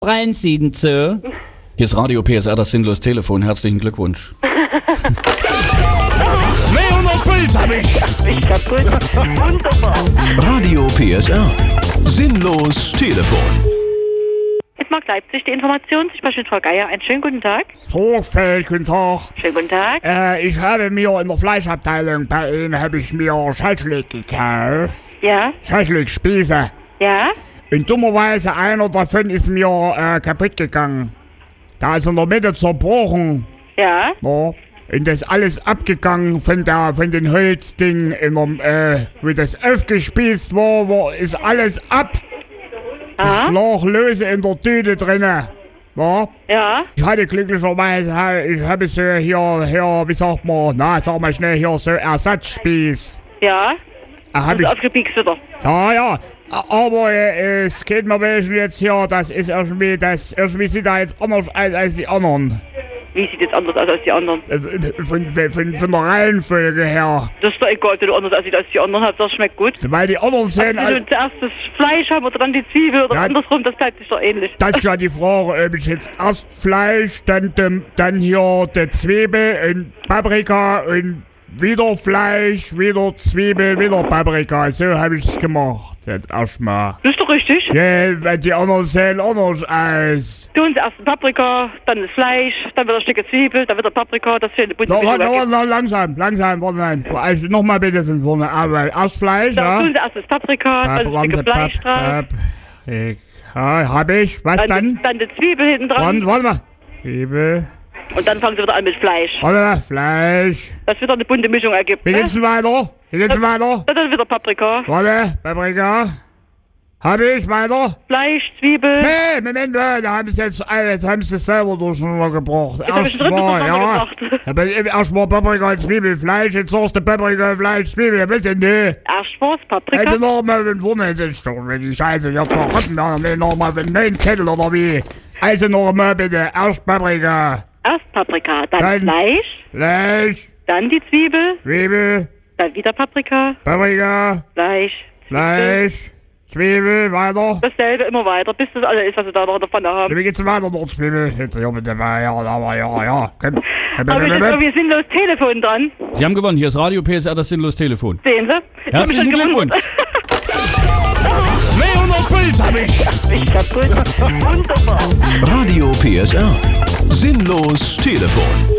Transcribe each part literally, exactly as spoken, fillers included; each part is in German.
Reinziehen zu. Hier ist Radio P S R, das sinnlos Telefon. Herzlichen Glückwunsch. zweihundert Puls hab ich. Ich kaputt. Wunderbar. Radio P S R. Sinnlos Telefon. Mark Leipzig, die Information. Ich spreche mit Frau Geier. Einen schönen guten Tag. Sorgfeld, guten Tag. Schönen guten Tag. Äh, ich habe mir in der Fleischabteilung bei Ihnen habe ich mir Schallschläge gekauft. Ja? Schallschlägspieße. Ja? Und dummerweise einer davon ist mir äh, kaputt gegangen. Da ist in der Mitte zerbrochen. Ja? No. Und das ist alles abgegangen von der, von den Holzding, in der, äh, wie das aufgespießt war, war, ist alles ab. Das lag lose in der Tüte drinne. Ja? Ja? Ich hatte glücklicherweise, ich habe so hier, hier, wie sagt man, na, sag mal schnell, hier so Ersatzspieß. Ja? Da hab Und ich, aufgepiekst wieder. ja, ja. Aber äh, es geht mir welchen jetzt hier, das ist irgendwie, das, irgendwie sieht da jetzt anders aus als die anderen. Wie sieht jetzt anders aus als die anderen? Äh, Von, von, von, von der Reihenfolge her. Das ist doch egal, ob du anders aussieht als die anderen. Hauptsache das schmeckt gut. Weil die anderen sehen, Wenn du zuerst das Fleisch haben oder dann die Zwiebel oder Ja. andersrum, das bleibt sich doch ähnlich. das ist ja die Frage, ob ich jetzt erst Fleisch, dann, dem, dann hier die Zwiebel und Paprika und wieder Fleisch, wieder Zwiebel, wieder Paprika. So habe ich es gemacht. Jetzt erstmal. Das ist doch richtig. Ja, weil die anderen sehen anders aus. Tun sie erst die Paprika, dann das Fleisch, dann wieder ein Stück Zwiebel, dann wieder Paprika, das für eine bunte No, Mischung no, ergibt. no, langsam, langsam, warte mal. Also, nochmal bitte von vorne. Aber erst Fleisch, Dann ja? tun sie erst das Paprika, dann ein Stück Fleisch drauf, Ja, hab ich. Was dann, dann? dann die Zwiebel hinten dran Warte, warte mal. Zwiebel. und dann fangen sie wieder an mit Fleisch. Warte mal, Fleisch. Das wieder eine bunte Mischung ergibt. Wie Ne? geht's denn weiter? Wie geht's denn weiter? Dann wieder Paprika, Warte, Paprika. Hab ich weiter? Fleisch, Zwiebel. Nee, Moment, äh, da haben sie jetzt, äh, jetzt haben sie es selber durcheinander gebracht. Jetzt hab ich den dritten Erstmal, ja. durcheinander Aber erstmal Paprika, Zwiebel, Fleisch, jetzt sagst du Paprika, Fleisch, Zwiebel, ein bisschen, nee. Erst was, Paprika. Also nochmal von vorne, jetzt ist doch die Scheiße, jetzt verraten wir nee, nochmal von neuen Kettel oder wie. Also nochmal bitte, erst Paprika, Erst Paprika, dann, Dann- Fleisch, Fleisch, dann die Zwiebel, Zwiebel, dann wieder Paprika, Paprika, Fleisch, Fleisch, Zwiebel, weiter. dasselbe immer weiter, bis das alles ist, was sie da noch in der Pfanne haben. Wie geht's denn weiter noch, Zwiebel? Jetzt hier bitte mal, ja, aber ja, ja, komm. Aber ich jetzt irgendwie sinnlos Telefon dran. Sie haben gewonnen. Hier ist Radio P S R, das sinnlos Telefon. Sehen Sie? Jetzt hab ich Herzlichen schon gewonnen. Glückwunsch. zweihundert Puls hab ich. Ich kaputt. Wunderbar. Radio P S R. Sinnlos Telefon.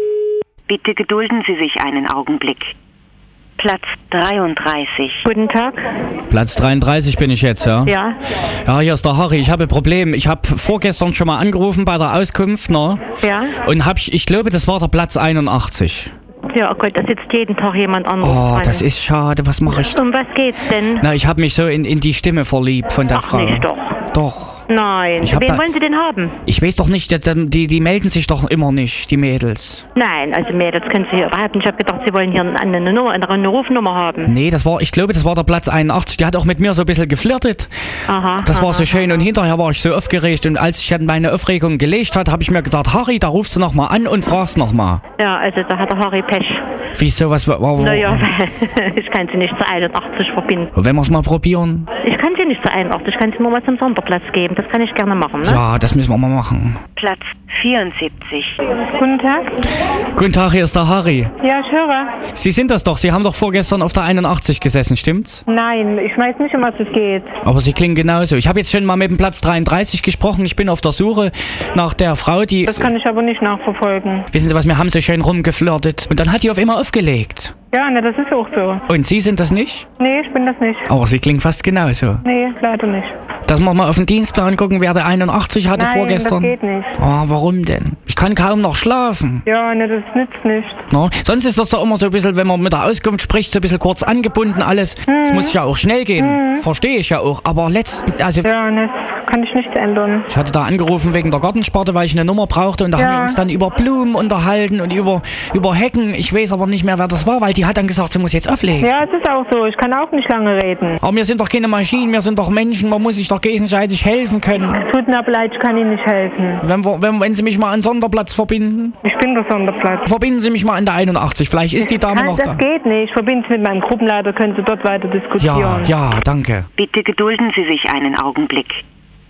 Bitte gedulden Sie sich einen Augenblick. Platz dreiunddreißig. Guten Tag. Platz dreiunddreißig bin ich jetzt, ja? Ja. Ja, hier ist der Harry. Ich habe ein Problem. Ich habe vorgestern schon mal angerufen bei der Auskunft, ne? Ja. Und hab ich, ich glaube, das war der Platz einundachtzig. Ja, oh Gott, da sitzt jeden Tag jemand anderes Oh, dran. das ist schade. Was mache ich? Um was geht's denn? Na, ich habe mich so in, in die Stimme verliebt von der Ach, Frau. nicht doch. Doch. Nein. Ich hab Wen da- wollen Sie denn haben? Ich weiß doch nicht, die, die, die melden sich doch immer nicht, die Mädels. Nein, also Mädels können Sie überhaupt nicht. Ich habe gedacht, Sie wollen hier eine, eine, Nummer, eine Rufnummer haben. Nee, das war, ich glaube, das war der Platz einundachtzig. Die hat auch mit mir so ein bisschen geflirtet. Aha. Das war aha. so schön und hinterher war ich so aufgeregt und als ich dann meine Aufregung gelegt hat, habe ich mir gedacht, Harry, da rufst du noch mal an und fragst noch mal. Ja, also da hat der Harry Pech. Wie sowas war, war, Naja, ich kann Sie nicht zu einundachtzig verbinden. Wenn wir es mal probieren? Ich kann Sie nicht zu einundachtzig, ich kann Sie nur mal zum Sonderplatz geben. Das kann ich gerne machen, ne? Ja, das müssen wir mal machen. Platz vierundsiebzig. Guten Tag. Guten Tag, hier ist der Harry. Ja, ich höre. Sie sind das doch, Sie haben doch vorgestern auf der einundachtzig gesessen, stimmt's? Nein, ich weiß nicht, um was es geht. Aber Sie klingen genauso. Ich habe jetzt schon mal mit dem Platz dreiunddreißig gesprochen. Ich bin auf der Suche nach der Frau, die... Das kann ich aber nicht nachverfolgen. Wissen Sie was, wir haben so schön rumgeflirtet. Und dann hat die auf immer aufgelegt. Ja, ne, das ist auch so. Und Sie sind das nicht? Nee, ich bin das nicht. Aber Sie klingen fast genauso. Nee, leider nicht. Dass wir mal auf den Dienstplan gucken, wer der einundachtzig hatte Nein, vorgestern. das geht nicht. Oh, warum denn? Ich kann kaum noch schlafen. Ja, ne, das nützt nicht. No? Sonst ist das doch immer so ein bisschen, wenn man mit der Auskunft spricht, so ein bisschen kurz angebunden alles. Es muss ja auch schnell gehen. Verstehe ich ja auch. Aber letztens, also Ja, ne, kann ich nicht ändern. ich hatte da angerufen wegen der Gartensparte, weil ich eine Nummer brauchte und da haben Ja. wir uns dann über Blumen unterhalten und über, über Hecken. Ich weiß aber nicht mehr, wer das war, weil die hat dann gesagt, sie muss jetzt auflegen. Ja, es ist auch so. Ich kann auch nicht lange reden. Aber wir sind doch keine Maschinen, wir sind doch Menschen, man muss sich doch gegenseitig helfen können. Tut mir aber leid, ich kann Ihnen nicht helfen. Wenn, wir, wenn, wenn Sie mich mal an Sonderplatz verbinden, Ich bin der Sonderplatz. verbinden Sie mich mal an der einundachtzig, vielleicht ist die Dame Nein, noch das da. geht nicht. Ich verbinde es mit meinem Gruppenleiter, können Sie dort weiter Ja, diskutieren. ja, danke. Bitte gedulden Sie sich einen Augenblick.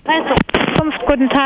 Guten Tag.